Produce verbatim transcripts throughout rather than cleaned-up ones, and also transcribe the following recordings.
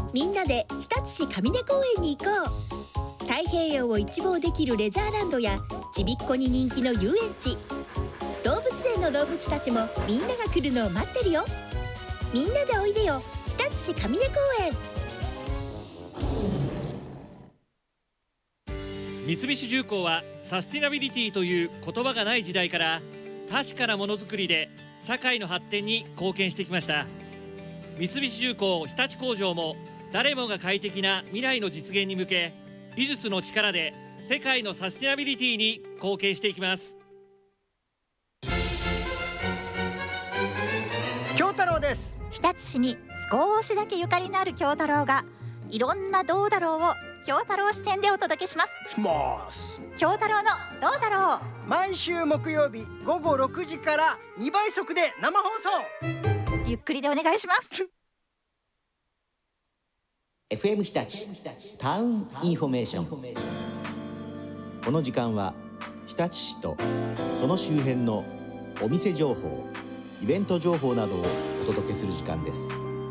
みんなで日立市上根公園に行こう。太平洋を一望できるレジャーランドやちびっこに人気の遊園地、動物園の動物たちもみんなが来るのを待ってるよ。みんなでおいでよ日立市上根公園。 三菱重工はサスティナビリティという言葉がない時代から確かなものづくりで社会の発展に貢献してきました。三菱重工日立工場も誰もが快適な未来の実現に向け、技術の力で世界のサスティナビリティに貢献していきます。 京太郎です。 日立市に少しだけゆかりのある京太郎がいろんなどうだろうを京太郎視点でお届けします。 します京太郎のどうだろう、 毎週木曜日ごごろくじからにばい速で生放送。 ゆっくりでお願いします。 エフエム 日立タウンインフォメーション。この時間は日立市とその周辺のお店情報、イベント情報などをお届けする時間です。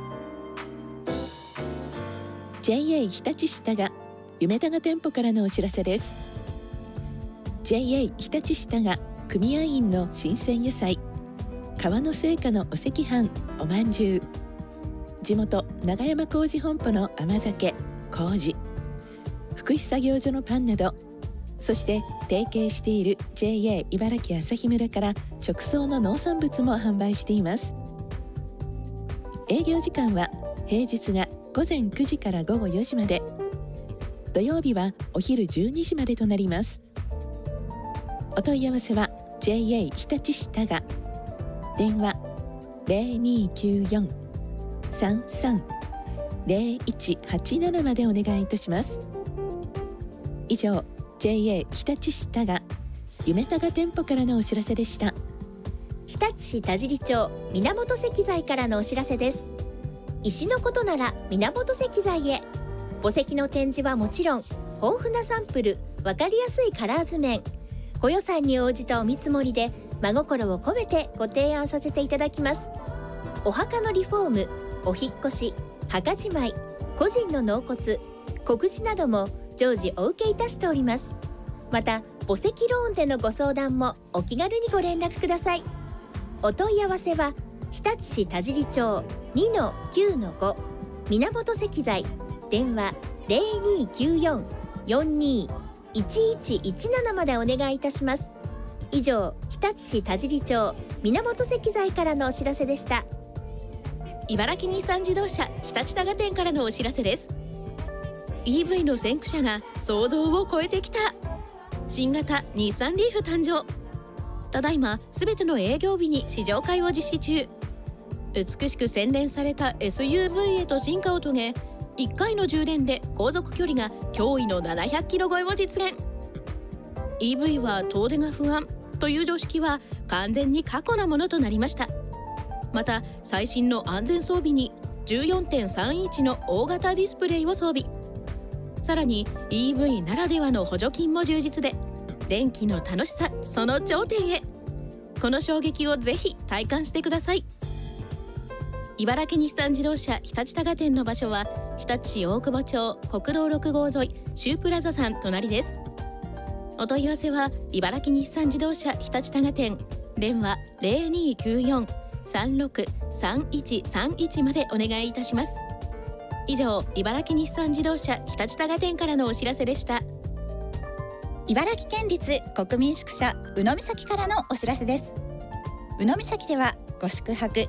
ジェイエー 日立市田賀夢田賀店舗からのお知らせです。 ジェイエー 日立市田賀組合員の新鮮野菜、川の製菓のお赤飯、おまんじゅう、地元長山麹本舗の甘酒、麹、福祉作業所のパンなど、そして提携している ジェイエー 茨城朝日村から直送の農産物も販売しています。営業時間は平日がごぜんくじからごごよじまで、土曜日はお昼じゅうにじまでとなります。お問い合わせは ジェイエー 日立市田賀、電話 ゼロにーきゅうよん さんさん ゼロいちはちなな までお願いいたします。以上 ジェイエー 日立市田賀夢田賀店舗からのお知らせでした。 日立市田尻町源石材からのお知らせです。石のことなら源石材へ。墓石の展示はもちろん、豊富なサンプル、わかりやすいカラー図面、ご予算に応じたお見積もりで真心を込めてご提案させていただきます。お墓のリフォーム、お引っ越し、墓じまい、個人の納骨、告示なども常時お受けいたしております。また墓石ローンでのご相談もお気軽にご連絡ください。お問い合わせは日立市田尻町 にのきゅうのご 源石材、電話 ゼロにーきゅうよん よんにーいちいちいちなな までお願いいたします。以上、日立市田尻町源石材からのお知らせでした。 茨城日産自動車日立田賀店からのお知らせです。 イーブイ の先駆者が想像を超えてきた新型日産リーフ誕生。ただいますべての営業日に試乗会を実施中。美しく洗練された エスユーブイ へと進化を遂げ、いっかいの充電で航続距離が驚異のななひゃくキロ超えを実現。 イーブイ は遠出が不安という常識は完全に過去なものとなりました。また最新の安全装備に じゅうよんてんさんインチの大型ディスプレイを装備。さらに イーブイ ならではの補助金も充実で、電気の楽しさその頂点へ。この衝撃をぜひ体感してください。茨城日産自動車日立田賀店の場所は日立市大久保町国道ろくごう沿いシュープラザさん隣です。お問い合わせは茨城日産自動車日立田賀店、電話 ゼロにーきゅうよん さんろく さんいちさんいち までお願いいたします。以上、茨城日産自動車日立田賀店からのお知らせでした。 茨城県立国民宿舎宇野岬からのお知らせです。宇野岬ではご宿泊